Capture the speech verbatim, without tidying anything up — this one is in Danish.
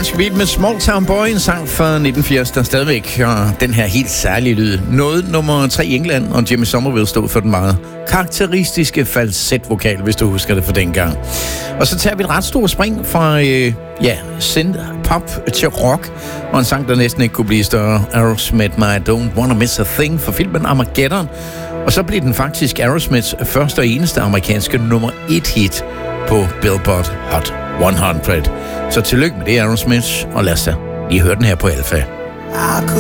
Country Beat med Small Town Boy, en sang fra nitten firs, der stadigvæk har den her helt særlige lyd. Noget nummer tre i England, og Jimmy Somerville stod for den meget karakteristiske falsetvokal, hvis du husker det fra dengang. Og så tager vi et ret stort spring fra, øh, ja, synth-pop til rock, og en sang, der næsten ikke kunne blive større. Aerosmith med I Don't Wanna Miss a Thing fra filmen Armageddon. Og så blev den faktisk Aerosmiths første og eneste amerikanske nummer et hit på Billboard Hot hundrede. Så tillykke med det, Aerosmith, og lad os da lige høre den her på Alpha.